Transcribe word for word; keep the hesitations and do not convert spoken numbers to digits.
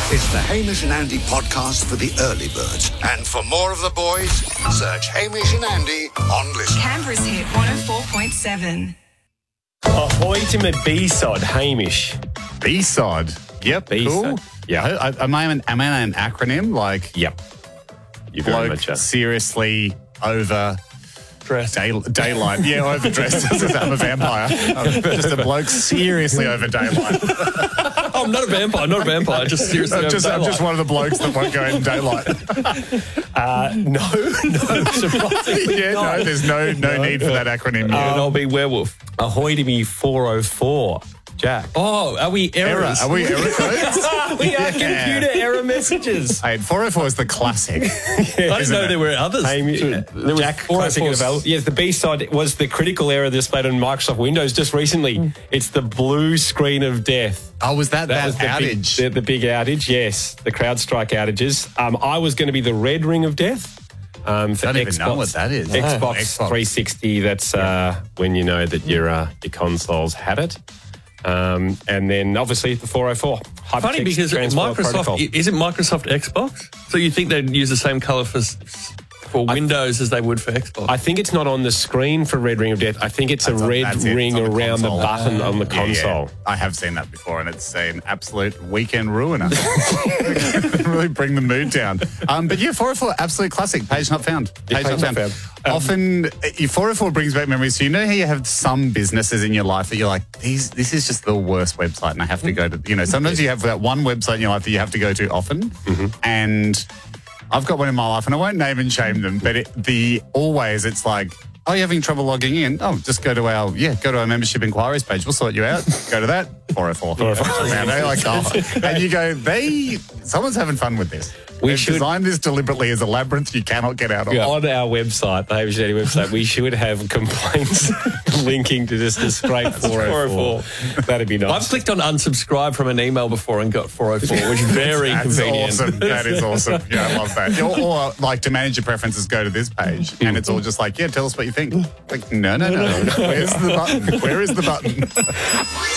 It's the Hamish and Andy podcast for the early birds. And for more of the boys, search Hamish and Andy on Listen. Canberra's hit one oh four point seven. Ahoy to my B-sod, Hamish. B-sod. Yep, B-sod. cool. Yeah. I, I, am, I an, am I an acronym? Like, Yep. You very bloke much are. seriously over... Dressed. Day, daylight. Yeah, overdressed. I'm a vampire. I'm just a bloke seriously over daylight. Oh, I'm not a vampire, not a vampire, just seriously I'm over just, I'm daylight. just one of the blokes that won't go in daylight. Uh, no, no, surprisingly Yeah, not. no, there's no no need for that acronym. And Yeah. I'll be werewolf. Ahoy to me four oh four, Jack. Oh, are we Error. errors? Are we error codes? We are Yeah. computer error messages. Hey, four oh four is the classic. I didn't isn't know it? there were others. Hamish, There was Jack, four oh classic four. and available. Yes, the B-side was the critical error displayed on Microsoft Windows just recently. It's the blue screen of death. Oh, was that that, was the outage? Big, the, the big outage, yes. The CrowdStrike outages. Um, I was going to be the red ring of death. Um, for I don't even Xbox, know what that is. Xbox, Oh, Xbox. three sixty, that's uh, when you know that your, uh, your consoles had it. Um, and then obviously the four oh four. Funny Hypertext because Transfer Microsoft, Protocol. is it Microsoft Xbox? So you think they'd use the same colour for for Windows as they would for Xbox? I think it's not on the screen for Red Ring of Death. I think it's That's a on- red that's it. ring It's on the around the console. button on the Yeah, yeah. console. I have seen that before, and it's an absolute weekend ruiner. Really bring the mood down. Um, but yeah, four oh four, absolute classic. Page not found. Page, page not not found. found. Um, Often, uh, four oh four brings back memories. So you know how you have some businesses in your life that you're like, these, this is just the worst website, and I have to go to. You know, sometimes you have that one website in your life that you have to go to often, Mm-hmm. and I've got one in my life, and I won't name and shame them, but it, the always it's like, oh, you're having trouble logging in? Oh, just go to our yeah, go to our membership inquiries page. We'll sort you out. Go to that. four oh four. Now they're like, oh. And you go, they someone's having fun with this. We They've should- designed this deliberately as a labyrinth you cannot get out of. On our website, the Hamish and Andy website, we should have complaints linking to just a straight four oh four. That'd be nice. I've clicked on unsubscribe from an email before and got four oh four, which is very That's convenient. awesome. That is awesome. Yeah, I love that. Or, or like to manage your preferences, go to this page, and it's all just like, yeah, tell us what you think. Like, no, no, no. Where's the button? Where is the button?